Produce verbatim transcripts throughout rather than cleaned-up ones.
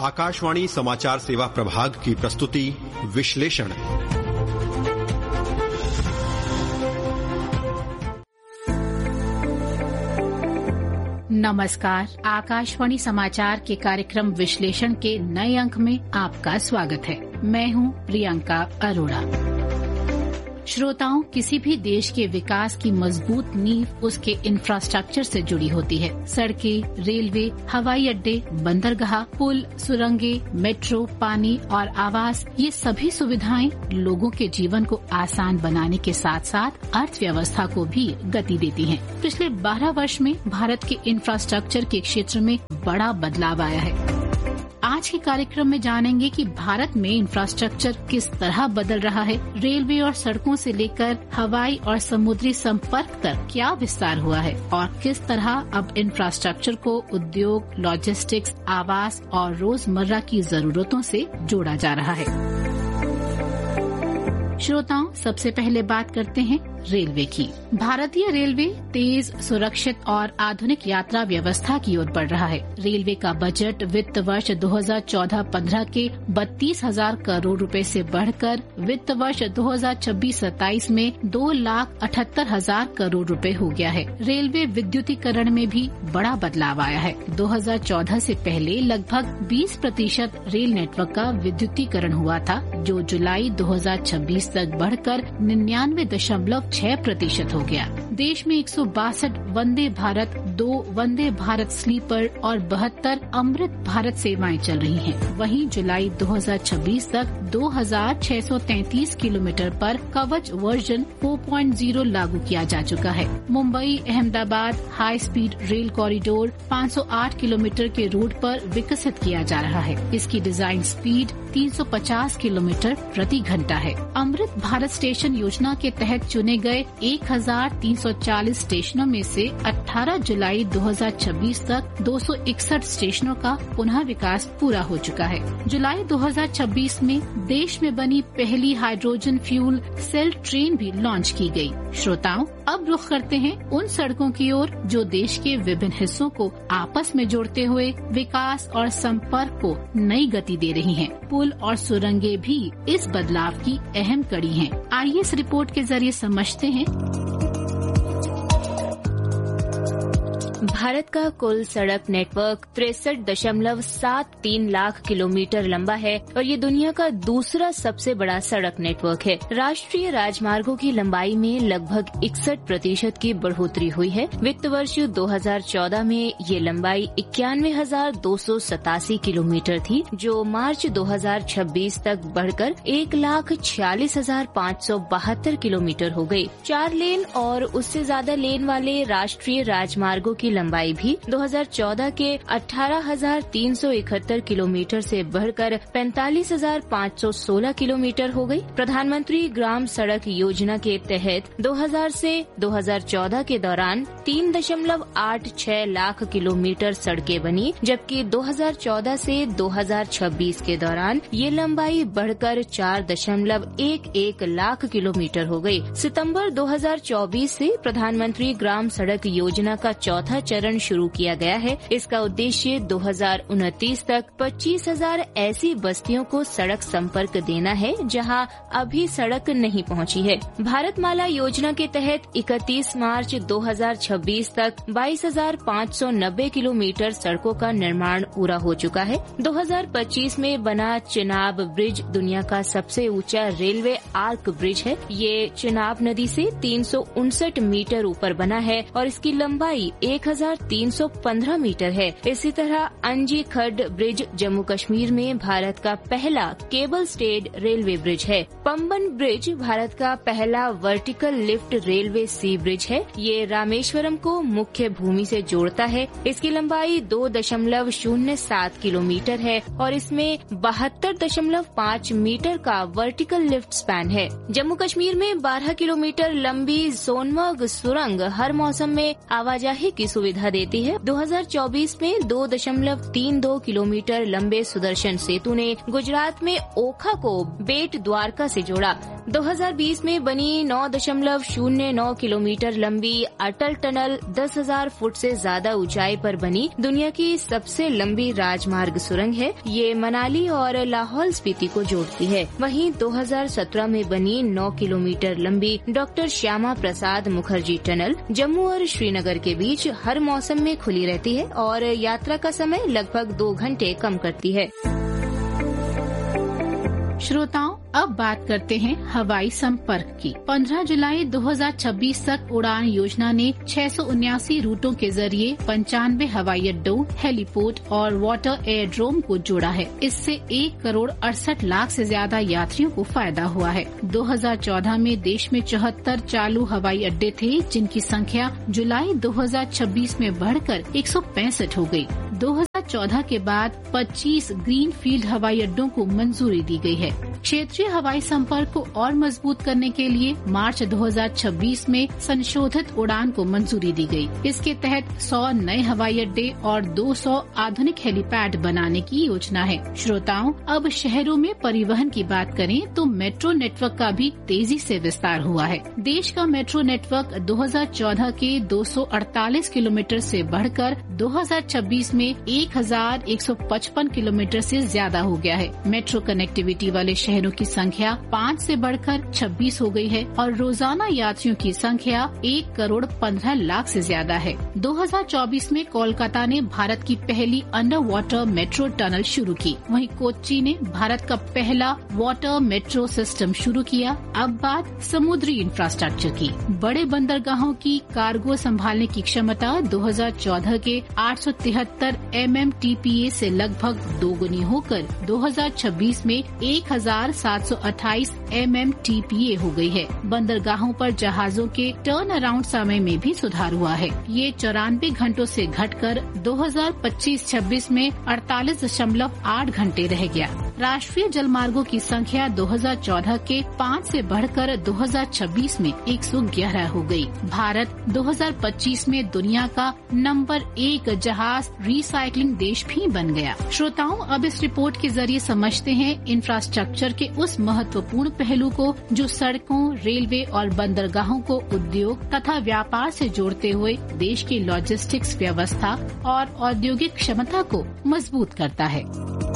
आकाशवाणी समाचार सेवा प्रभाग की प्रस्तुति विश्लेषण। नमस्कार, आकाशवाणी समाचार के कार्यक्रम विश्लेषण के नए अंक में आपका स्वागत है। मैं हूं प्रियंका अरोड़ा। श्रोताओं, किसी भी देश के विकास की मजबूत नींव उसके इंफ्रास्ट्रक्चर से जुड़ी होती है। सड़कें, रेलवे, हवाई अड्डे, बंदरगाह, पुल, सुरंगें, मेट्रो, पानी और आवास, ये सभी सुविधाएं लोगों के जीवन को आसान बनाने के साथ साथ अर्थव्यवस्था को भी गति देती हैं। पिछले बारह वर्ष में भारत के इंफ्रास्ट्रक्चर के क्षेत्र में बड़ा बदलाव आया है। आज के कार्यक्रम में जानेंगे कि भारत में इंफ्रास्ट्रक्चर किस तरह बदल रहा है। रेलवे और सड़कों से लेकर हवाई और समुद्री संपर्क तक क्या विस्तार हुआ है और किस तरह अब इंफ्रास्ट्रक्चर को उद्योग, लॉजिस्टिक्स, आवास और रोजमर्रा की जरूरतों से जोड़ा जा रहा है। श्रोताओं, सबसे पहले बात करते हैं रेलवे की। भारतीय रेलवे तेज, सुरक्षित और आधुनिक यात्रा व्यवस्था की ओर बढ़ रहा है। रेलवे का बजट वित्त वर्ष दो हज़ार चौदह पंद्रह के बत्तीस हजार करोड़ रुपए से बढ़कर वित्त वर्ष दो हज़ार छब्बीस सत्ताईस में दो लाख अठहत्तर हजार करोड़ रुपए हो गया है। रेलवे विद्युतीकरण में भी बड़ा बदलाव आया है। दो हज़ार चौदह से पहले लगभग बीस प्रतिशत रेल नेटवर्क का विद्युतीकरण हुआ था, जो जुलाई दो हज़ार छब्बीस तक बढ़कर निन्यानवे दशमलव छह प्रतिशत हो गया। देश में एक सौ बासठ वंदे भारत, दो वंदे भारत स्लीपर और बहत्तर अमृत भारत सेवाएं चल रही हैं। वहीं जुलाई दो हज़ार छब्बीस तक दो हजार छह सौ तैंतीस किलोमीटर पर कवच वर्जन चार पॉइंट ज़ीरो लागू किया जा चुका है। Mumbai Ahmedabad high speed rail corridor पाँच सौ आठ किलोमीटर के रूट पर विकसित किया जा रहा है। इसकी डिजाइन स्पीड तीन सौ पचास किलोमीटर प्रति घंटा है। अमृत भारत स्टेशन योजना के तहत चुने गए एक हजार तीन सौ चालीस स्टेशनों में से अठारह जुलाई दो हज़ार छब्बीस तक दो सौ इकसठ स्टेशनों का पुनः विकास पूरा हो चुका है। जुलाई दो हज़ार छब्बीस में देश में बनी पहली हाइड्रोजन फ्यूल सेल ट्रेन भी लॉन्च की गई। श्रोताओं, अब रुख करते हैं उन सड़कों की ओर जो देश के विभिन्न हिस्सों को आपस में जोड़ते हुए विकास और संपर्क को नई गति दे रही हैं। पुल और सुरंगें भी इस बदलाव की अहम कड़ी हैं। आइए इस रिपोर्ट के जरिए समझते हैं। भारत का कुल सड़क नेटवर्क तिरसठ दशमलव सात तीन लाख किलोमीटर लंबा है और ये दुनिया का दूसरा सबसे बड़ा सड़क नेटवर्क है। राष्ट्रीय राजमार्गों की लंबाई में लगभग इकसठ प्रतिशत की बढ़ोतरी हुई है। वित्त वर्ष दो हज़ार चौदह में ये लंबाई इक्यानवे हजार दो सौ सतासी किलोमीटर थी, जो मार्च दो हज़ार छब्बीस तक बढ़कर एक लाख छियालीस हजार पाँच सौ बहत्तर किलोमीटर हो गई। चार लेन और उससे ज्यादा लेन वाले राष्ट्रीय राजमार्गों की लंबाई भी दो हज़ार चौदह के अठारह हजार तीन सौ इकहत्तर किलोमीटर से बढ़कर पैंतालीस हजार पाँच सौ सोलह किलोमीटर हो गई। प्रधानमंत्री ग्राम सड़क योजना के तहत दो हज़ार से दो हज़ार चौदह के दौरान तीन दशमलव आठ छह लाख किलोमीटर सड़कें बनी, जबकि दो हज़ार चौदह से दो हज़ार छब्बीस के दौरान ये लंबाई बढ़कर चार दशमलव एक एक लाख किलोमीटर हो गई। सितंबर दो हज़ार चौबीस से प्रधानमंत्री ग्राम सड़क योजना का चौथा चरण शुरू किया गया है। इसका उद्देश्य दो हज़ार उनतीस तक पच्चीस हजार ऐसी बस्तियों को सड़क संपर्क देना है जहां अभी सड़क नहीं पहुंची है। भारतमाला योजना के तहत इकतीस मार्च दो हज़ार छब्बीस तक बाईस हजार पाँच सौ नब्बे किलोमीटर सड़कों का निर्माण पूरा हो चुका है। दो हज़ार पच्चीस में बना चिनाब ब्रिज दुनिया का सबसे ऊंचा रेलवे आर्क ब्रिज है। ये चिनाब नदी से तीन सौ उनसठ मीटर ऊपर बना है और इसकी लंबाई एक हजार तीन सौ पंद्रह मीटर है। इसी तरह अंजी खड्ड ब्रिज जम्मू कश्मीर में भारत का पहला केबल स्टेड रेलवे ब्रिज है। पंबन ब्रिज भारत का पहला वर्टिकल लिफ्ट रेलवे सी ब्रिज है। ये रामेश्वरम को मुख्य भूमि से जोड़ता है। इसकी लंबाई दो दशमलव शून्य सात किलोमीटर है और इसमें बहत्तर दशमलव पाँच मीटर का वर्टिकल लिफ्ट स्पैन है। जम्मू कश्मीर में बारह किलोमीटर लंबी सोनमर्ग सुरंग हर मौसम में आवाजाही की सुविधा देती है। दो हज़ार चौबीस में दो दशमलव तीन दो किलोमीटर लंबे सुदर्शन सेतु ने गुजरात में ओखा को बेट द्वारका से जोड़ा। दो हज़ार बीस में बनी नौ दशमलव शून्य नौ किलोमीटर लंबी अटल टनल दस हज़ार फुट से ज्यादा ऊंचाई पर बनी दुनिया की सबसे लंबी राजमार्ग सुरंग है। ये मनाली और लाहौल स्पीति को जोड़ती है। वहीं दो हज़ार सत्रह में बनी नौ किलोमीटर लंबी डॉक्टर श्यामा प्रसाद मुखर्जी टनल जम्मू और श्रीनगर के बीच हर मौसम में खुली रहती है और यात्रा का समय लगभग दो घंटे कम करती है। श्रोताओं, अब बात करते हैं हवाई संपर्क की। पंद्रह जुलाई दो हज़ार छब्बीस तक उड़ान योजना ने छह सौ उन्यासी रूटों के जरिए पंचानवे हवाई अड्डों, हेलीपोर्ट और वाटर एयरड्रोम को जोड़ा है। इससे एक करोड़ अड़सठ लाख से ज्यादा यात्रियों को फायदा हुआ है। दो हज़ार चौदह में देश में चौहत्तर चालू हवाई अड्डे थे, जिनकी संख्या जुलाई दो हज़ार छब्बीस में बढ़कर एक सौ पैंसठ हो गयी। दो हज़ार चौदह के बाद पच्चीस ग्रीन फील्ड हवाई अड्डों को मंजूरी दी गई है। क्षेत्रीय हवाई संपर्क को और मजबूत करने के लिए मार्च दो हज़ार छब्बीस में संशोधित उड़ान को मंजूरी दी गई। इसके तहत सौ नए हवाई अड्डे और दो सौ आधुनिक हेलीपैड बनाने की योजना है। श्रोताओं, अब शहरों में परिवहन की बात करें तो मेट्रो नेटवर्क का भी तेजी से विस्तार हुआ है। देश का मेट्रो नेटवर्क दो हज़ार चौदह के दो सौ अड़तालीस किलोमीटर से बढ़कर दो हज़ार छब्बीस में एक हज़ार एक सौ पचपन किलोमीटर से ज्यादा हो गया है। मेट्रो कनेक्टिविटी वाले शहरों की संख्या पाँच से बढ़कर छब्बीस हो गई है और रोजाना यात्रियों की संख्या एक करोड़ पंद्रह लाख से ज्यादा है। दो हज़ार चौबीस में कोलकाता ने भारत की पहली अंडर वाटर मेट्रो टनल शुरू की। वहीं कोच्चि ने भारत का पहला वाटर मेट्रो सिस्टम शुरू किया। अब बात समुद्री इंफ्रास्ट्रक्चर की। बड़े बंदरगाहों की कार्गो संभालने की क्षमता दो हज़ार चौदह के आठ सौ तिहत्तर M M T P A से लगभग दोगुनी होकर दो हज़ार छब्बीस में एक हजार सात सौ अट्ठाईस M M T P A हो गई है। बंदरगाहों पर जहाजों के टर्न अराउंड समय में भी सुधार हुआ है। ये चौरानवे घंटों से घटकर दो हज़ार पच्चीस छब्बीस में अड़तालीस दशमलव आठ घंटे रह गया। राष्ट्रीय जलमार्गों की संख्या दो हज़ार चौदह के पाँच से बढ़कर दो हज़ार छब्बीस में एक सौ ग्यारह हो गई। भारत दो हज़ार पच्चीस में दुनिया का नंबर एक जहाज रिसाइकलिंग देश भी बन गया। श्रोताओं, अब इस रिपोर्ट के जरिए समझते हैं इंफ्रास्ट्रक्चर के उस महत्वपूर्ण पहलू को जो सड़कों, रेलवे और बंदरगाहों को उद्योग तथा व्यापार से जोड़ते हुए देश की लॉजिस्टिक्स व्यवस्था और औद्योगिक क्षमता को मजबूत करता है।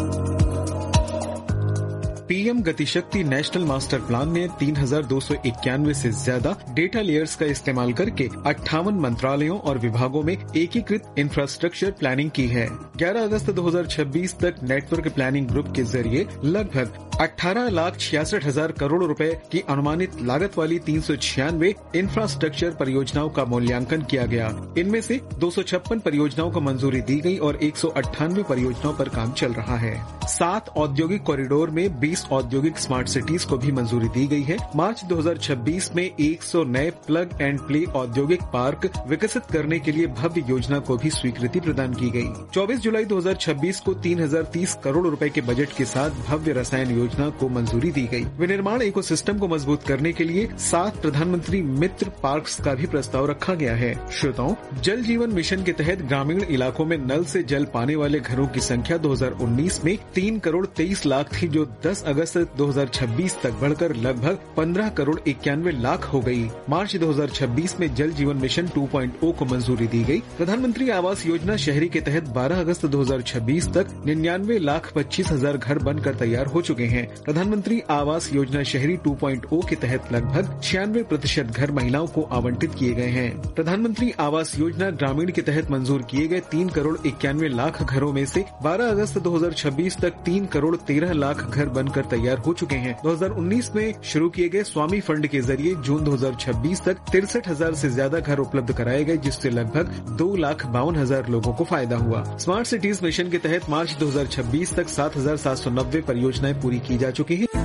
PM Gatishakti national master plan ने तीन हज़ार दो सौ इक्यानवे से ज्यादा डेटा लेयर्स का इस्तेमाल करके अट्ठावन मंत्रालयों और विभागों में एकीकृत इंफ्रास्ट्रक्चर प्लानिंग की है। ग्यारह अगस्त दो हज़ार छब्बीस तक नेटवर्क प्लानिंग ग्रुप के जरिए लगभग अठारह लाख छियासठ हजार करोड़ रुपए की अनुमानित लागत वाली तीन सौ छियानवे इंफ्रास्ट्रक्चर परियोजनाओं का मूल्यांकन किया गया। इनमें से दो सौ छप्पन परियोजनाओं को मंजूरी दी गई और एक सौ अट्ठानवे परियोजनाओं पर काम चल रहा है। सात औद्योगिक कॉरिडोर में बीस औद्योगिक स्मार्ट सिटीज को भी मंजूरी दी गई है। मार्च दो हज़ार छब्बीस में एक सौ नए प्लग एंड प्ले औद्योगिक पार्क विकसित करने के लिए भव्य योजना को भी स्वीकृति प्रदान की गई। चौबीस जुलाई दो हज़ार छब्बीस को तीन हजार तीस करोड़ रुपए के बजट के साथ भव्य रसायन योजना को मंजूरी दी गई। विनिर्माण इकोसिस्टम को मजबूत करने के लिए सात प्रधानमंत्री मित्र पार्क्स का भी प्रस्ताव रखा गया है। श्रोताओं, जल जीवन मिशन के तहत ग्रामीण इलाकों में नल से जल पाने वाले घरों की संख्या दो हज़ार उन्नीस में तीन करोड़ तेईस लाख थी, जो दस अगस्त दो हज़ार छब्बीस तक बढ़कर लगभग पंद्रह करोड़ इक्यानवे लाख हो गई। मार्च दो हज़ार छब्बीस में जल जीवन मिशन टू पॉइंट ओ को मंजूरी दी गई। प्रधानमंत्री आवास योजना शहरी के तहत बारह अगस्त दो हज़ार छब्बीस तक निन्यानवे लाख पच्चीस हजार घर बनकर तैयार हो चुके हैं। प्रधानमंत्री आवास योजना शहरी टू पॉइंट ओ के तहत लगभग छियानवे प्रतिशत घर महिलाओं को आवंटित किए गए हैं। प्रधानमंत्री आवास योजना ग्रामीण के तहत मंजूर किए गए तीन करोड़ इक्यानवे लाख घरों में से बारह अगस्त दो हज़ार छब्बीस तक तीन करोड़ तेरह लाख घर बनकर तैयार हो चुके हैं। दो हज़ार उन्नीस में शुरू किए गए स्वामी फंड के जरिए जून दो हज़ार छब्बीस तक तिरसठ हजार से ज्यादा घर उपलब्ध कराए गए, जिससे लगभग दो लाख बावन हजार लोगों को फायदा हुआ। स्मार्ट सिटीज मिशन के तहत मार्च दो हज़ार छब्बीस तक सात हजार सात सौ नब्बे परियोजनाएं पूरी की जा चुकी हैं।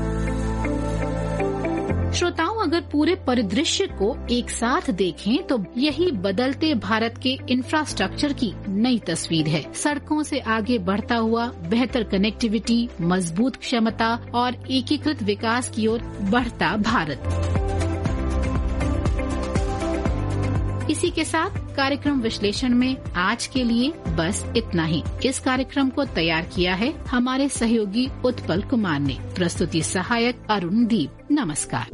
श्रोताओं, अगर पूरे परिदृश्य को एक साथ देखें तो यही बदलते भारत के इंफ्रास्ट्रक्चर की नई तस्वीर है। सड़कों से आगे बढ़ता हुआ बेहतर कनेक्टिविटी, मजबूत क्षमता और एकीकृत विकास की ओर बढ़ता भारत। इसी के साथ कार्यक्रम विश्लेषण में आज के लिए बस इतना ही। इस कार्यक्रम को तैयार किया है हमारे सहयोगी उत्पल कुमार ने। प्रस्तुति सहायक अरुण दीप। नमस्कार।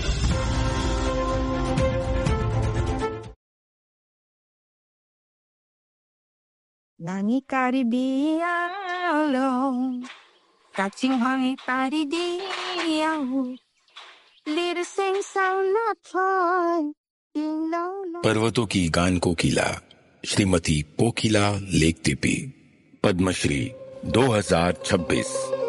Nani Caribbean, catching honey Caribbean, little sing sound not fun. पर्वतों की गान कोकिला श्रीमती पोकिला लेकतिपी, पद्मश्री दो हज़ार छब्बीस।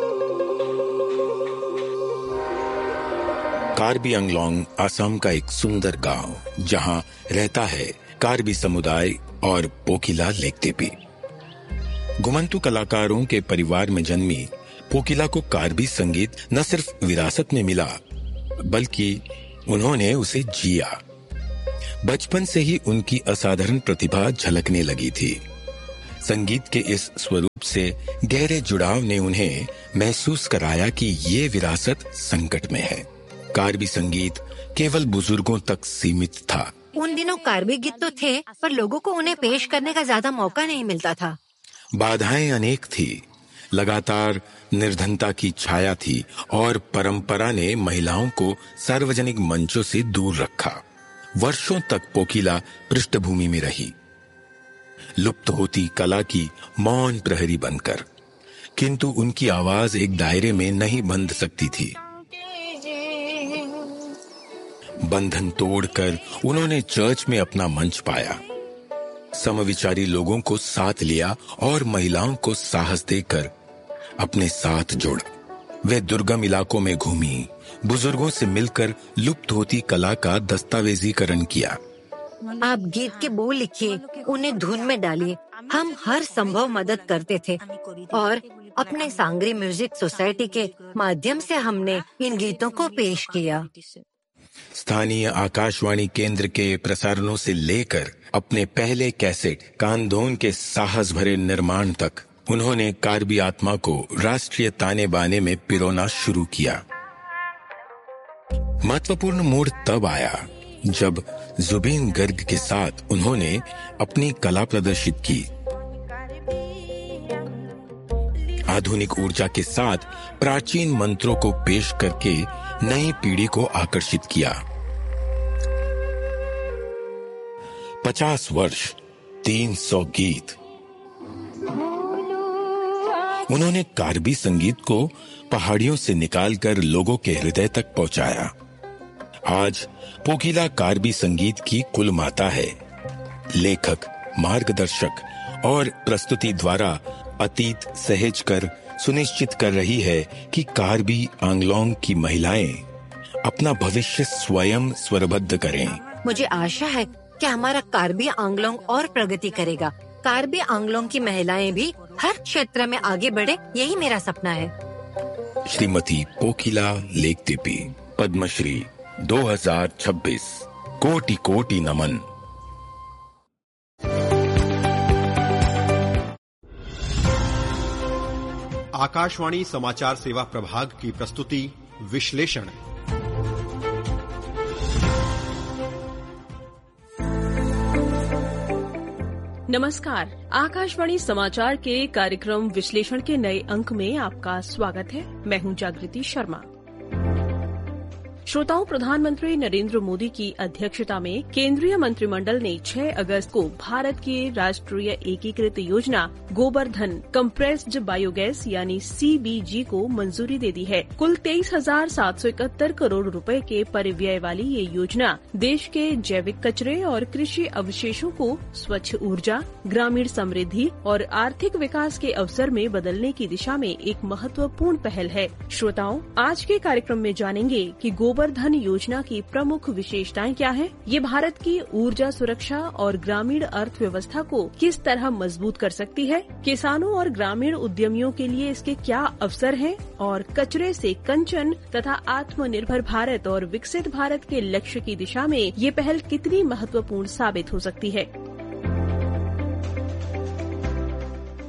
कार्बी आंगलोंग असम का एक सुंदर गांव जहां रहता है कार्बी समुदाय और पोकिला लेकतिपी। गुमंतु कलाकारों के परिवार में जन्मी पोकिला को कार्बी संगीत न सिर्फ विरासत में मिला बल्कि उन्होंने उसे जिया। बचपन से ही उनकी असाधारण प्रतिभा झलकने लगी थी। संगीत के इस स्वरूप से गहरे जुड़ाव ने उन्हें महसूस कराया कि ये विरासत संकट में है। कार्बी संगीत केवल बुजुर्गों तक सीमित था। उन दिनों कार्बी गीत तो थे, पर लोगों को उन्हें पेश करने का ज्यादा मौका नहीं मिलता था। बाधाएं अनेक थी, लगातार निर्धनता की छाया थी और परंपरा ने महिलाओं को सार्वजनिक मंचों से दूर रखा। वर्षों तक पोकिला पृष्ठभूमि में रही, लुप्त होती कला की मौन प्रहरी बनकर, किंतु उनकी आवाज एक दायरे में नहीं बंध सकती थी। बंधन तोड़कर उन्होंने चर्च में अपना मंच पाया, समविचारी लोगों को साथ लिया और महिलाओं को साहस देकर अपने साथ जोड़ा। वे दुर्गम इलाकों में घूमी, बुजुर्गों से मिलकर लुप्त होती कला का दस्तावेजीकरण किया। आप गीत के बोल लिखिए, उन्हें धुन में डालिए। हम हर संभव मदद करते थे और अपने सांगरी म्यूजिक सोसाइटी के माध्यम से हमने इन गीतों को पेश किया। स्थानीय आकाशवाणी केंद्र के प्रसारणों से लेकर अपने पहले कैसेट कांधोन के साहस भरे निर्माण तक उन्होंने कार्बी आत्मा को राष्ट्रीय ताने बाने में पिरोना शुरू किया। महत्वपूर्ण मोड़ तब आया जब जुबीन गर्ग के साथ उन्होंने अपनी कला प्रदर्शित की। आधुनिक ऊर्जा के साथ प्राचीन मंत्रों को पेश करके नई पीढ़ी को आकर्षित किया। पचास वर्ष, तीन सौ गीत। उन्होंने कार्बी संगीत को पहाड़ियों से निकालकर लोगों के हृदय तक पहुंचाया। आज पोकिला कार्बी संगीत की कुल माता है। लेखक, मार्गदर्शक और प्रस्तुति द्वारा अतीत सहेज कर सुनिश्चित कर रही है कि कार्बी आंगलोंग की महिलाएं अपना भविष्य स्वयं स्वरबद्ध करें। मुझे आशा है कि हमारा कार्बी आंगलोंग और प्रगति करेगा। कार्बी आंगलोंग की महिलाएं भी हर क्षेत्र में आगे बढ़े, यही मेरा सपना है। श्रीमती पोकिला लेकतिपी, पद्मश्री दो हज़ार छब्बीस। कोटि कोटि नमन। आकाशवाणी समाचार सेवा प्रभाग की प्रस्तुति विश्लेषण। नमस्कार, आकाशवाणी समाचार के कार्यक्रम विश्लेषण के नए अंक में आपका स्वागत है। मैं हूं जागृति शर्मा। श्रोताओं, प्रधानमंत्री नरेंद्र मोदी की अध्यक्षता में केंद्रीय मंत्रिमंडल ने छह अगस्त को भारत की राष्ट्रीय एकीकृत योजना गोबरधन कंप्रेस्ड बायोगैस यानी सी बी जी को मंजूरी दे दी है। कुल तेईस हजार सात सौ इकहत्तर करोड़ रुपए के परिव्यय वाली ये योजना देश के जैविक कचरे और कृषि अवशेषों को स्वच्छ ऊर्जा, ग्रामीण समृद्धि और आर्थिक विकास के अवसर में बदलने की दिशा में एक महत्वपूर्ण पहल है। श्रोताओं, आज के कार्यक्रम में जानेंगे कि गोबरधन योजना की प्रमुख विशेषताएं क्या हैं? ये भारत की ऊर्जा सुरक्षा और ग्रामीण अर्थव्यवस्था को किस तरह मजबूत कर सकती है? किसानों और ग्रामीण उद्यमियों के लिए इसके क्या अवसर हैं? और कचरे से कंचन तथा आत्मनिर्भर भारत और विकसित भारत के लक्ष्य की दिशा में ये पहल कितनी महत्वपूर्ण साबित हो सकती है?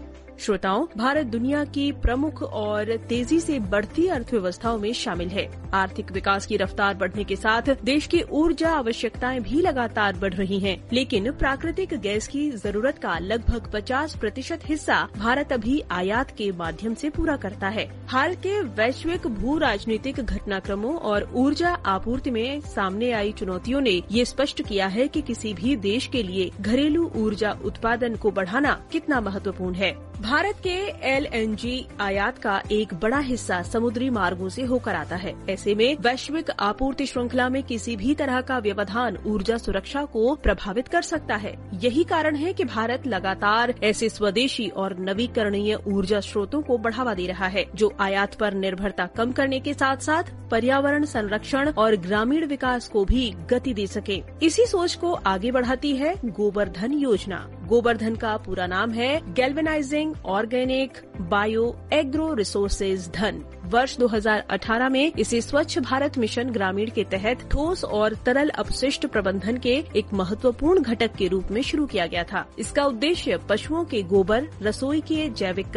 श्रोताओं, भारत दुनिया की प्रमुख और तेजी से बढ़ती अर्थव्यवस्थाओं में शामिल है। आर्थिक विकास की रफ्तार बढ़ने के साथ देश की ऊर्जा आवश्यकताएं भी लगातार बढ़ रही हैं, लेकिन प्राकृतिक गैस की जरूरत का लगभग पचास प्रतिशत हिस्सा भारत अभी आयात के माध्यम से पूरा करता है। हाल के वैश्विक भू राजनीतिक घटनाक्रमों और ऊर्जा आपूर्ति में सामने आई चुनौतियों ने ये स्पष्ट किया है कि किसी भी देश के लिए घरेलू ऊर्जा उत्पादन को बढ़ाना कितना महत्वपूर्ण है। भारत के एल एन जी आयात का एक बड़ा हिस्सा समुद्री मार्गों से होकर आता है। ऐसे में वैश्विक आपूर्ति श्रृंखला में किसी भी तरह का व्यवधान ऊर्जा सुरक्षा को प्रभावित कर सकता है। यही कारण है कि भारत लगातार ऐसे स्वदेशी और नवीकरणीय ऊर्जा स्रोतों को बढ़ावा दे रहा है, जो आयात पर निर्भरता कम करने के साथ साथ पर्यावरण संरक्षण और ग्रामीण विकास को भी गति दे सके। इसी सोच को आगे बढ़ाती है गोबर्धन योजना। गोबर्धन का पूरा नाम है galvanising organic bio agro resources धन। वर्ष दो हज़ार अठारह में इसे स्वच्छ भारत मिशन ग्रामीण के तहत ठोस और तरल अपशिष्ट प्रबंधन के एक महत्वपूर्ण घटक के रूप में शुरू किया गया था। इसका उद्देश्य पशुओं के गोबर, रसोई के जैविक